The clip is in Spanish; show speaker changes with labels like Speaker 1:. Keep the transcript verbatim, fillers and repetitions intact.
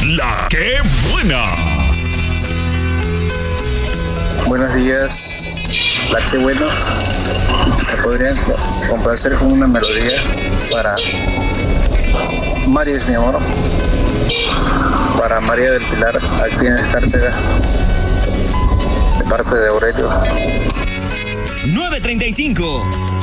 Speaker 1: La que buena.
Speaker 2: Buenos días, La que bueno. ¿Me podrían complacer con una melodía para María es mi amor? Para María del Pilar, aquí en Escárcega, de parte de Aurelio.
Speaker 3: nueve treinta y cinco.